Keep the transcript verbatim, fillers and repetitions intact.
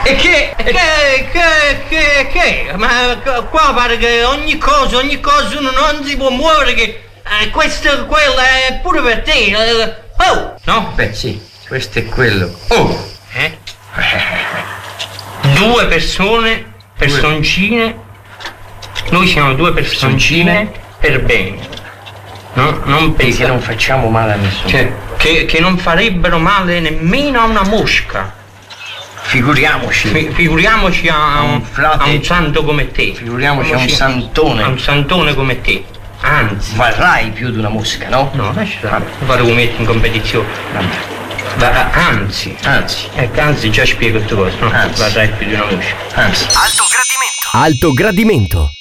E che, che, che, che, che, ma qua pare che ogni cosa, ogni cosa uno non si può muovere, che eh, questo, quello è pure per te. Eh, oh, no? Beh, sì, questo è quello. Oh! Eh? Due persone, personcine, noi siamo due personcine per bene. No, non E che non facciamo male a nessuno. Cioè, che, che non farebbero male nemmeno a una mosca. Figuriamoci. Fi, figuriamoci a, a, un a un santo come te. Figuriamoci a un santone. A un santone come te. Anzi. Varrai più di una mosca, no? No, lascia fare come metti in competizione. Va, anzi. Anzi. Ecco, anzi, già spiego queste cose, no? Anzi. Varrai più di una mosca. Anzi. Alto gradimento. Alto gradimento.